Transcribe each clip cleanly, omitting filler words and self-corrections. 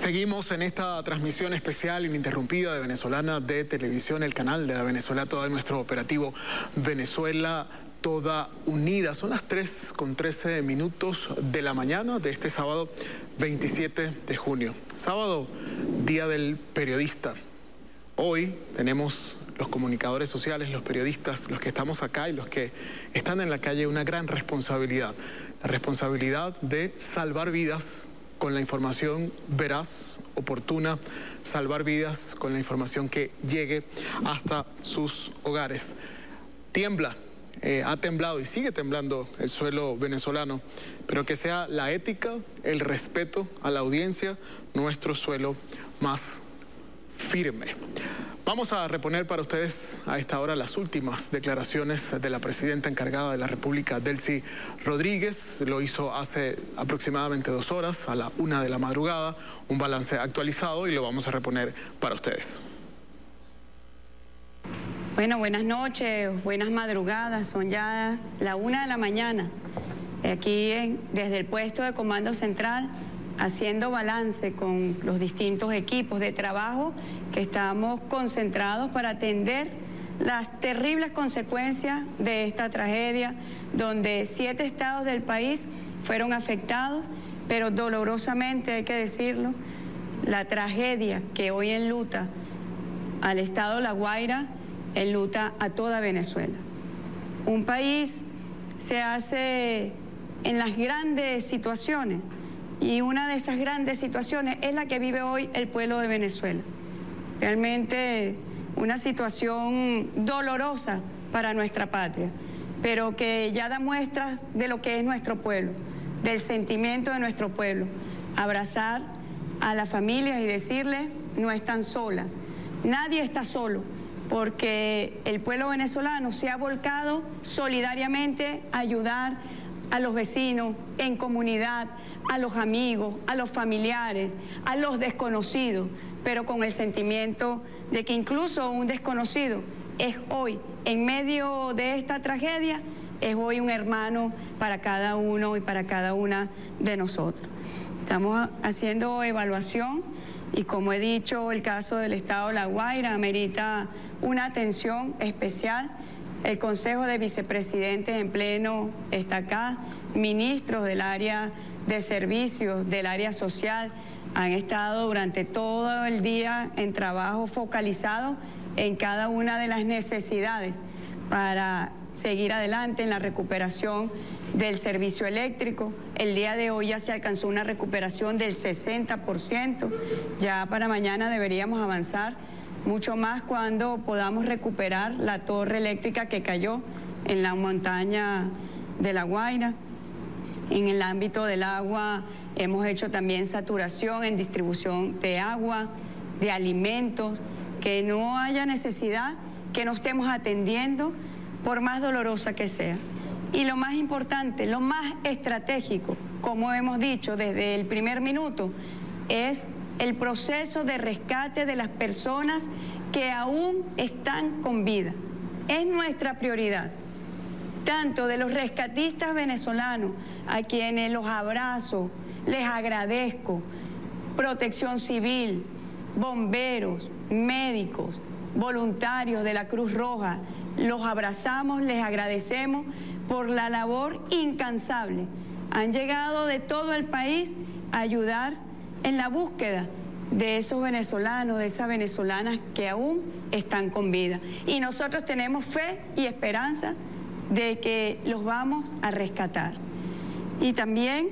Seguimos en esta transmisión especial ininterrumpida de Venezolana de Televisión, el canal de la Venezuela Toda, nuestro operativo Venezuela Toda Unida. Son las 3:13 de la mañana de este sábado 27 de junio. Sábado, Día del Periodista. Hoy tenemos los comunicadores sociales, los periodistas, los que estamos acá y los que están en la calle, una gran responsabilidad. La responsabilidad de salvar vidas con la información veraz, oportuna, salvar vidas con la información que llegue hasta sus hogares. Tiembla, ha temblado y sigue temblando el suelo venezolano, pero que sea la ética, el respeto a la audiencia, nuestro suelo más firme. Vamos a reponer para ustedes a esta hora las últimas declaraciones de la presidenta encargada de la República, Delcy Rodríguez. Lo hizo hace aproximadamente 2 horas, a la 1 de la madrugada, un balance actualizado y lo vamos a reponer para ustedes. Bueno, buenas noches, buenas madrugadas, son ya la 1 de la mañana. Aquí desde el puesto de Comando Central, haciendo balance con los distintos equipos de trabajo que estamos concentrados para atender las terribles consecuencias de esta tragedia, donde 7 estados del país fueron afectados, pero dolorosamente hay que decirlo, la tragedia que hoy enluta al estado La Guaira, enluta a toda Venezuela. Un país se hace en las grandes situaciones, y una de esas grandes situaciones es la que vive hoy el pueblo de Venezuela. Realmente una situación dolorosa para nuestra patria, pero que ya da muestras de lo que es nuestro pueblo, del sentimiento de nuestro pueblo. Abrazar a las familias y decirles, no están solas, nadie está solo, porque el pueblo venezolano se ha volcado solidariamente a ayudar a los vecinos, en comunidad, a los amigos, a los familiares, a los desconocidos, pero con el sentimiento de que incluso un desconocido es hoy, en medio de esta tragedia, es hoy un hermano para cada uno y para cada una de nosotros. Estamos haciendo evaluación y, como he dicho, el caso del estado de La Guaira amerita una atención especial. El Consejo de Vicepresidentes en pleno está acá, ministros del área de servicios, del área social, han estado durante todo el día en trabajo focalizado en cada una de las necesidades para seguir adelante en la recuperación del servicio eléctrico. El día de hoy ya se alcanzó una recuperación del 60%, ya para mañana deberíamos avanzar mucho más cuando podamos recuperar la torre eléctrica que cayó en la montaña de La Guaira. En el ámbito del agua hemos hecho también saturación en distribución de agua, de alimentos, que no haya necesidad que no estemos atendiendo por más dolorosa que sea. Y lo más importante, lo más estratégico, como hemos dicho desde el primer minuto, es el proceso de rescate de las personas que aún están con vida. Es nuestra prioridad, tanto de los rescatistas venezolanos, a quienes los abrazo, les agradezco, Protección Civil, bomberos, médicos, voluntarios de la Cruz Roja, los abrazamos, les agradecemos por la labor incansable. Han llegado de todo el país a ayudar en la búsqueda de esos venezolanos, de esas venezolanas que aún están con vida. Y nosotros tenemos fe y esperanza de que los vamos a rescatar. Y también,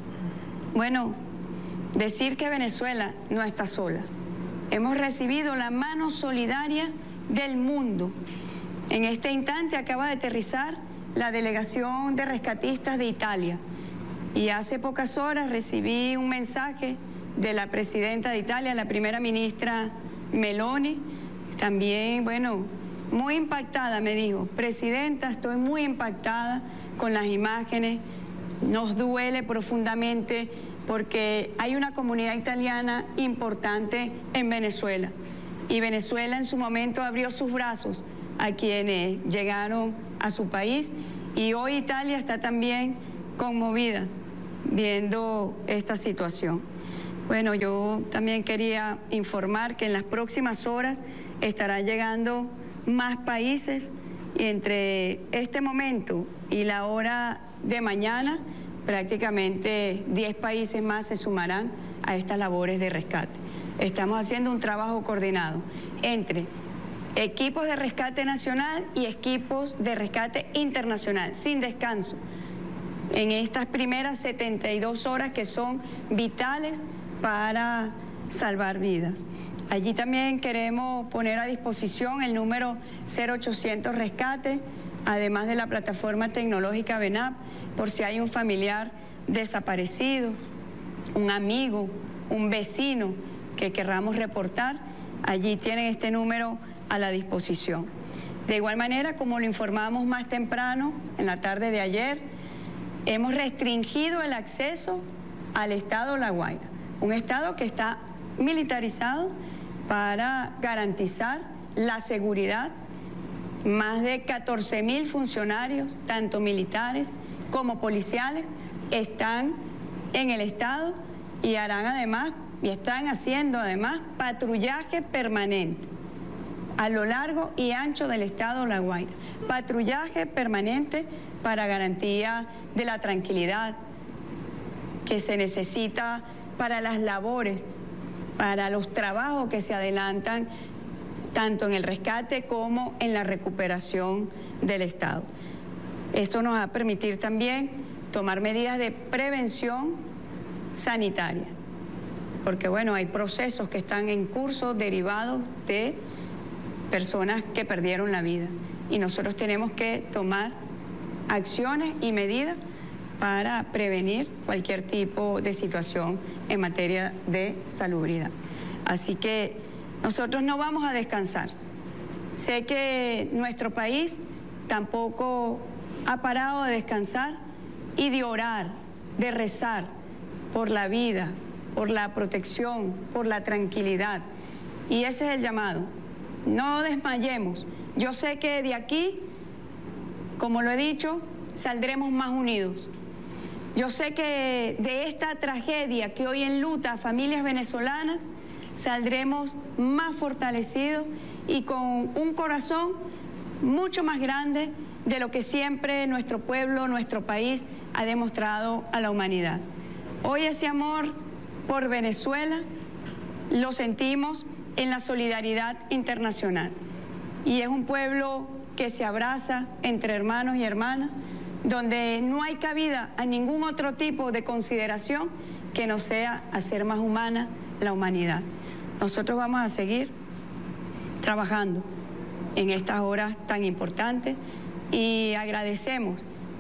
bueno, decir que Venezuela no está sola. Hemos recibido la mano solidaria del mundo. En este instante acaba de aterrizar la delegación de rescatistas de Italia. Y hace pocas horas recibí un mensaje de la presidenta de Italia, la primera ministra Meloni. También, bueno, muy impactada, me dijo, presidenta, estoy muy impactada con las imágenes, nos duele profundamente porque hay una comunidad italiana importante en Venezuela y Venezuela en su momento abrió sus brazos a quienes llegaron a su país y hoy Italia está también conmovida viendo esta situación. Bueno, yo también quería informar que en las próximas horas estarán llegando más países y entre este momento y la hora de mañana prácticamente 10 países más se sumarán a estas labores de rescate. Estamos haciendo un trabajo coordinado entre equipos de rescate nacional y equipos de rescate internacional, sin descanso, en estas primeras 72 horas que son vitales para salvar vidas. Allí también queremos poner a disposición el número 0800 Rescate, además de la plataforma tecnológica VENAP, por si hay un familiar desaparecido, un amigo, un vecino que querramos reportar, allí tienen este número a la disposición. De igual manera, como lo informamos más temprano, en la tarde de ayer, hemos restringido el acceso al estado La Guaira, un estado que está militarizado para garantizar la seguridad. Más de 14.000 funcionarios, tanto militares como policiales, están en el estado y harán además, y están haciendo además, patrullaje permanente a lo largo y ancho del estado La Guaira. Patrullaje permanente para garantía de la tranquilidad que se necesita para las labores, para los trabajos que se adelantan tanto en el rescate como en la recuperación del estado. Esto nos va a permitir también tomar medidas de prevención sanitaria, porque bueno, hay procesos que están en curso derivados de personas que perdieron la vida y nosotros tenemos que tomar acciones y medidas para prevenir cualquier tipo de situación en materia de salubridad. Así que nosotros no vamos a descansar. Sé que nuestro país tampoco ha parado de descansar y de orar, de rezar por la vida, por la protección, por la tranquilidad. Y ese es el llamado. No desmayemos. Yo sé que de aquí, como lo he dicho, saldremos más unidos. Yo sé que de esta tragedia que hoy enluta a familias venezolanas, saldremos más fortalecidos y con un corazón mucho más grande de lo que siempre nuestro pueblo, nuestro país ha demostrado a la humanidad. Hoy ese amor por Venezuela lo sentimos en la solidaridad internacional y es un pueblo que se abraza entre hermanos y hermanas, donde no hay cabida a ningún otro tipo de consideración que no sea hacer más humana la humanidad. Nosotros vamos a seguir trabajando en estas horas tan importantes y agradecemos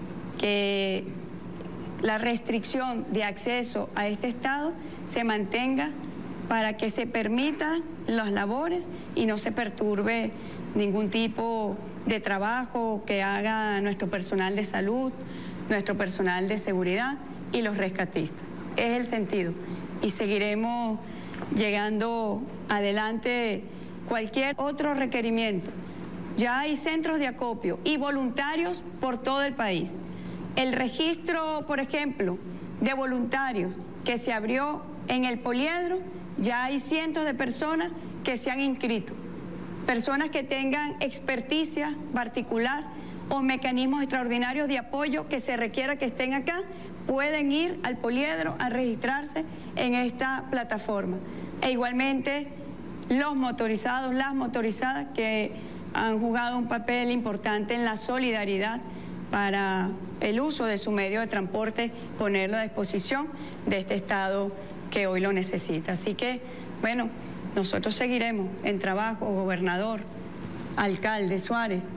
que la restricción de acceso a este estado se mantenga para que se permitan las labores y no se perturbe ningún tipo de trabajo que haga nuestro personal de salud, nuestro personal de seguridad y los rescatistas. Es el sentido y seguiremos llegando adelante cualquier otro requerimiento. Ya hay centros de acopio y voluntarios por todo el país. El registro, por ejemplo, de voluntarios que se abrió en el Poliedro, ya hay cientos de personas que se han inscrito. Personas que tengan experticia particular o mecanismos extraordinarios de apoyo que se requiera que estén acá, pueden ir al Poliedro a registrarse en esta plataforma. E igualmente los motorizados, las motorizadas que han jugado un papel importante en la solidaridad para el uso de su medio de transporte, ponerlo a disposición de este estado que hoy lo necesita. Así que, bueno, nosotros seguiremos en trabajo, gobernador, alcalde Suárez,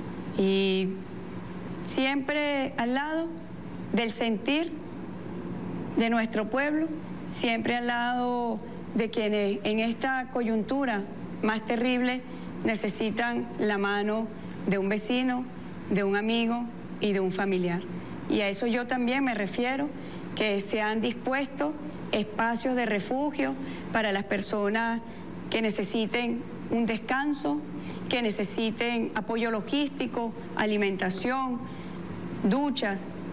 y siempre al lado del sentir de nuestro pueblo, siempre al lado de quienes en esta coyuntura más terrible necesitan la mano de un vecino, de un amigo y de un familiar. Y a eso yo también me refiero, que se han dispuesto espacios de refugio para las personas que necesiten un descanso, que necesiten apoyo logístico, alimentación, duchas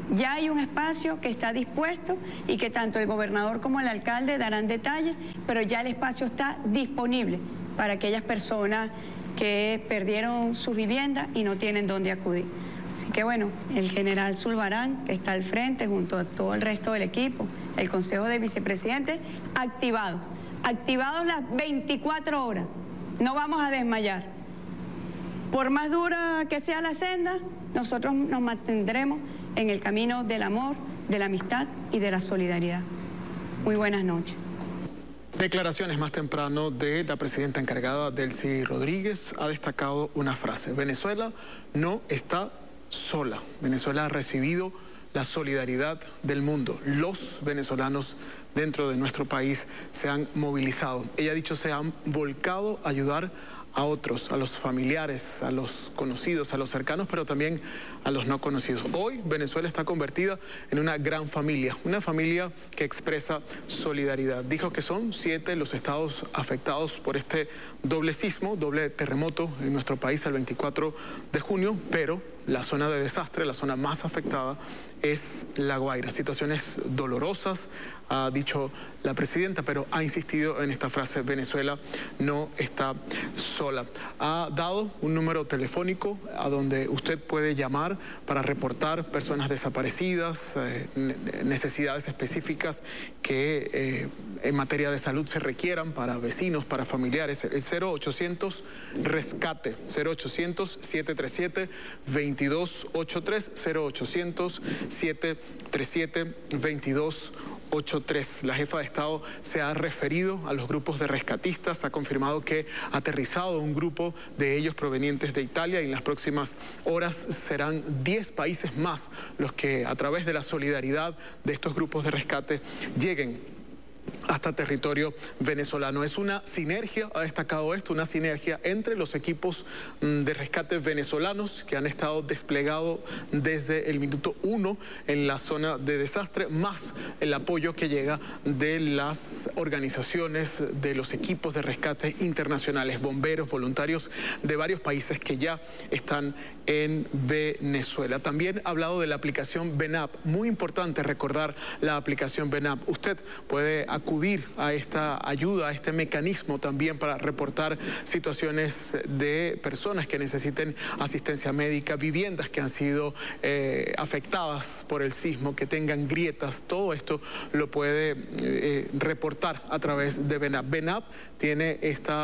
Ya hay un espacio que está dispuesto y que tanto el gobernador como el alcalde darán detalles, pero ya el espacio está disponible para aquellas personas que perdieron su vivienda y no tienen dónde acudir. Así que bueno, el general Zulbarán, que está al frente junto a todo el resto del equipo, el Consejo de Vicepresidentes, activados las 24 horas. No vamos a desmayar. Por más dura que sea la senda, nosotros nos mantendremos en el camino del amor, de la amistad y de la solidaridad. Muy buenas noches. Declaraciones más temprano de la presidenta encargada, Delcy Rodríguez, ha destacado una frase: Venezuela no está sola. Venezuela ha recibido la solidaridad del mundo. Los venezolanos dentro de nuestro país se han movilizado. Ella ha dicho, se han volcado a ayudar a otros, a los familiares, a los conocidos, a los cercanos, pero también a los no conocidos. Hoy Venezuela está convertida en una gran familia, una familia que expresa solidaridad. Dijo que son 7 los estados afectados por este doble sismo, doble terremoto en nuestro país el 24 de junio, pero la zona de desastre, la zona más afectada es La Guaira. Situaciones dolorosas, ha dicho la presidenta, pero ha insistido en esta frase: Venezuela no está sola. Ha dado un número telefónico a donde usted puede llamar para reportar personas desaparecidas, necesidades específicas que en materia de salud se requieran para vecinos, para familiares. El 0800 rescate, 0800 737 2283, 0800 737 2283. La jefa de Estado se ha referido a los grupos de rescatistas, ha confirmado que ha aterrizado un grupo de ellos provenientes de Italia y en las próximas horas serán 10 países más los que, a través de la solidaridad de estos grupos de rescate, lleguen hasta territorio venezolano. Es una sinergia, ha destacado esto, una sinergia entre los equipos de rescate venezolanos que han estado desplegados desde el minuto 1 en la zona de desastre, más el apoyo que llega de las organizaciones, de los equipos de rescate internacionales, bomberos, voluntarios de varios países que ya están en Venezuela. También ha hablado de la aplicación VENAP. Muy importante recordar la aplicación VENAP. Usted puede acudir a esta ayuda, a este mecanismo también para reportar situaciones de personas que necesiten asistencia médica, viviendas que han sido afectadas por el sismo, que tengan grietas. Todo esto lo puede reportar a través de VENAP. VENAP tiene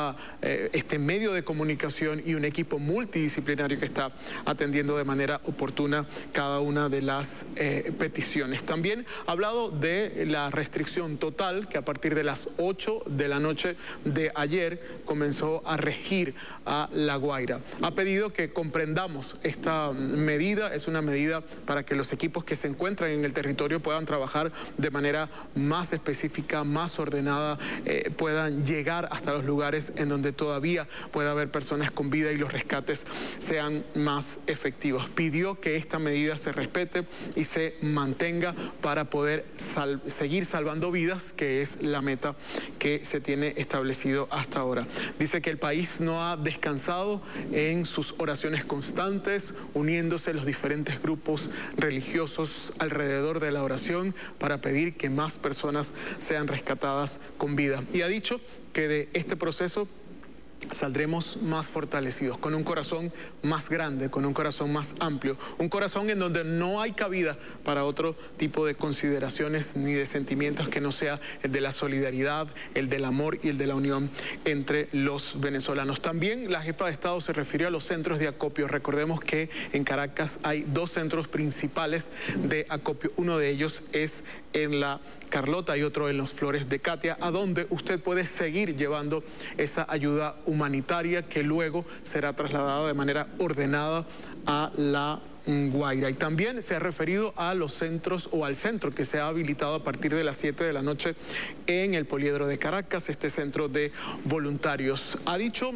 este medio de comunicación y un equipo multidisciplinario que está atendiendo de manera oportuna cada una de las peticiones. También ha hablado de la restricción total que a partir de las 8 de la noche de ayer comenzó a regir a La Guaira. Ha pedido que comprendamos esta medida. Es una medida para que los equipos que se encuentran en el territorio puedan trabajar de manera más específica, más ordenada, puedan llegar hasta los lugares en donde todavía pueda haber personas con vida y los rescates sean más efectivos. Pidió que esta medida se respete y se mantenga para poder seguir salvando vidas, que es la meta que se tiene establecido hasta ahora. Dice que el país no ha descansado en sus oraciones constantes, uniéndose los diferentes grupos religiosos alrededor de la oración para pedir que más personas sean rescatadas con vida. Y ha dicho que de este proceso saldremos más fortalecidos, con un corazón más grande, con un corazón más amplio, un corazón en donde no hay cabida para otro tipo de consideraciones ni de sentimientos que no sea el de la solidaridad, el del amor y el de la unión entre los venezolanos. También la jefa de Estado se refirió a los centros de acopio. Recordemos que en Caracas hay 2 centros principales de acopio. Uno de ellos es en La Carlota y otro en Los Flores de Catia, a donde usted puede seguir llevando esa ayuda humanitaria que luego será trasladada de manera ordenada a La Guaira. Y también se ha referido a los centros o al centro que se ha habilitado a partir de las 7 de la noche en el Poliedro de Caracas, este centro de voluntarios. Ha dicho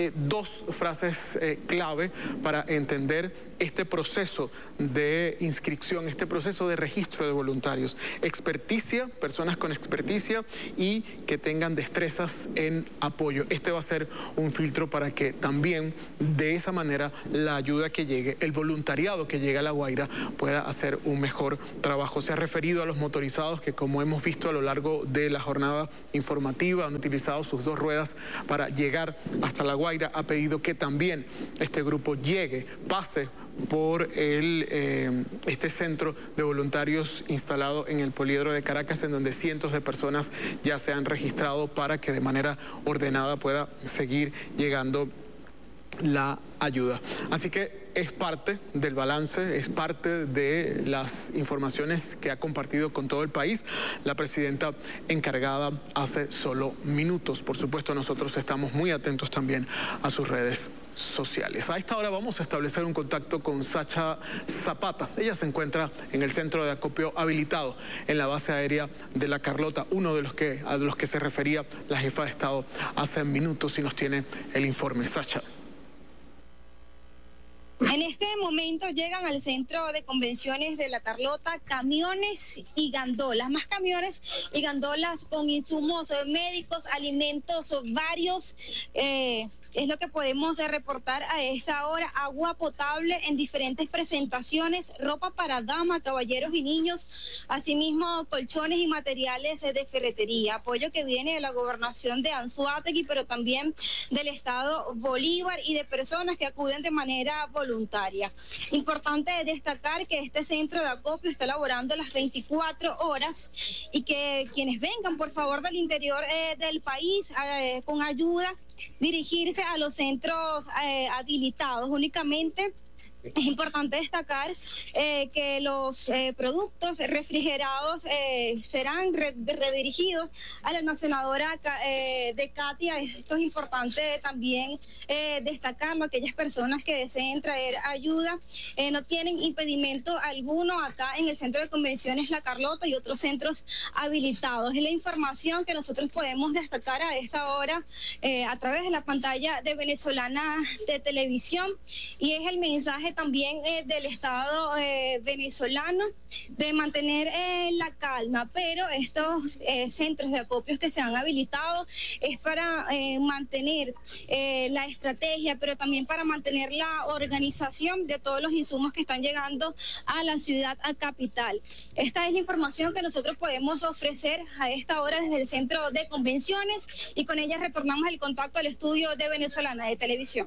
2 frases clave para entender este proceso de inscripción, este proceso de registro de voluntarios: experticia, personas con experticia y que tengan destrezas en apoyo. Este va a ser un filtro para que también de esa manera la ayuda que llegue, el voluntariado aliado que llega a La Guaira pueda hacer un mejor trabajo. Se ha referido a los motorizados que, como hemos visto a lo largo de la jornada informativa, han utilizado sus 2 ruedas para llegar hasta La Guaira. Ha pedido que también este grupo llegue, pase por este centro de voluntarios instalado en el Poliedro de Caracas, en donde cientos de personas ya se han registrado para que de manera ordenada pueda seguir llegando la ayuda. Así que es parte del balance, es parte de las informaciones que ha compartido con todo el país la presidenta encargada hace solo minutos. Por supuesto, nosotros estamos muy atentos también a sus redes sociales. A esta hora vamos a establecer un contacto con Sacha Zapata. Ella se encuentra en el centro de acopio habilitado en la base aérea de La Carlota, uno de los que se refería la jefa de Estado hace minutos, y nos tiene el informe. Sacha. En este momento llegan al centro de convenciones de La Carlota camiones y gandolas, más camiones y gandolas con insumos médicos, alimentos varios. Es lo que podemos reportar a esta hora: agua potable en diferentes presentaciones, ropa para damas, caballeros y niños, asimismo colchones y materiales de ferretería. Apoyo que viene de la gobernación de Anzoátegui, pero también del estado Bolívar y de personas que acuden de manera voluntaria. Importante destacar que este centro de acopio está laborando las 24 horas y que quienes vengan, por favor, del interior del país con ayuda, dirigirse a los centros habilitados únicamente. Es importante destacar que los productos refrigerados serán redirigidos a la almacenadora de Katia. Esto es importante también destacarlo. Aquellas personas que deseen traer ayuda no tienen impedimento alguno acá en el Centro de Convenciones La Carlota y otros centros habilitados. Es la información que nosotros podemos destacar a esta hora a través de la pantalla de Venezolana de Televisión, y es el mensaje también del Estado venezolano de mantener la calma, pero estos centros de acopios que se han habilitado es para mantener la estrategia, pero también para mantener la organización de todos los insumos que están llegando a la ciudad capital. Esta es la información que nosotros podemos ofrecer a esta hora desde el Centro de Convenciones, y con ella retornamos el contacto al estudio de Venezolana de Televisión.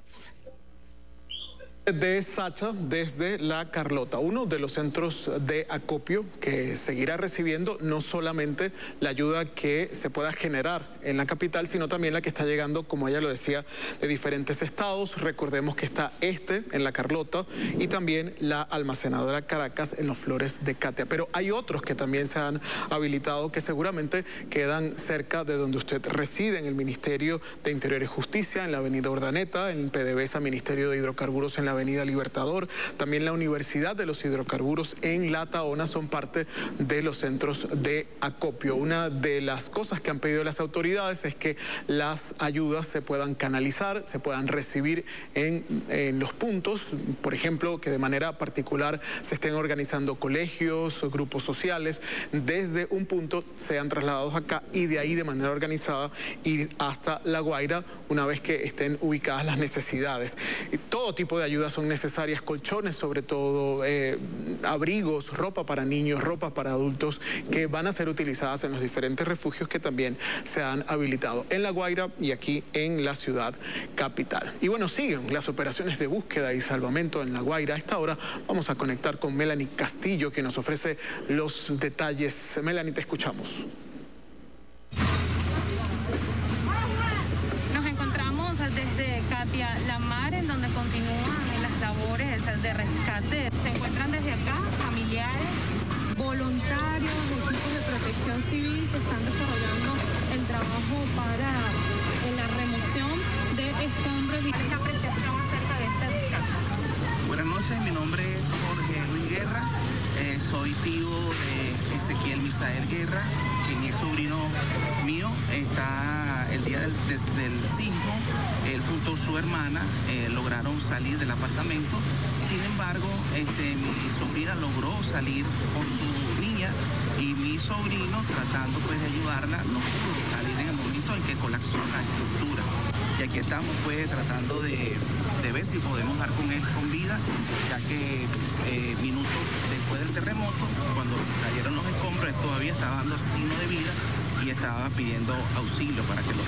De Sacha desde La Carlota, uno de los centros de acopio que seguirá recibiendo no solamente la ayuda que se pueda generar en la capital, sino también la que está llegando, como ella lo decía, de diferentes estados. Recordemos que está en La Carlota, y también la almacenadora Caracas en los Flores de Katia. Pero hay otros que también se han habilitado, que seguramente quedan cerca de donde usted reside, en el Ministerio de Interior y Justicia, en la avenida Urdaneta, en PDVSA, Ministerio de Hidrocarburos en la avenida Libertador, también la Universidad de los Hidrocarburos en La Taona, son parte de los centros de acopio. Una de las cosas que han pedido las autoridades es que las ayudas se puedan canalizar, se puedan recibir en los puntos, por ejemplo, que de manera particular se estén organizando colegios, grupos sociales, desde un punto sean trasladados acá, y de ahí de manera organizada ir hasta La Guaira una vez que estén ubicadas las necesidades. Y todo tipo de ayudas son necesarias: colchones, sobre todo, abrigos, ropa para niños, ropa para adultos, que van a ser utilizadas en los diferentes refugios que también se han habilitado en La Guaira y aquí en la ciudad capital. Y bueno, siguen las operaciones de búsqueda y salvamento en La Guaira. A esta hora vamos a conectar con Melanie Castillo, que nos ofrece los detalles. Melanie, te escuchamos. Nos encontramos desde Katia La Mar, en donde continúan las labores de rescate. Se encuentran desde acá familiares, voluntarios, equipos de protección civil que están desarrollando el trabajo para la remoción de escombros. ¿Y qué apreciación acerca de este rescate? Buenas noches, mi nombre es Jorge Luis Guerra, soy tío de Ezequiel Misael Guerra, quien es sobrino mío. Está el día del sismo, él junto a su hermana lograron salir del apartamento. Sin embargo, mi sobrina logró salir con su niña, y mi sobrino, tratando pues de ayudarla, no pudo salir en el momento. en que colapsó la estructura. Y aquí estamos pues tratando de ver si podemos dar con él con vida, ya que minutos después del terremoto, cuando cayeron los escombros, él todavía estaba dando signo de vida y estaba pidiendo auxilio para que los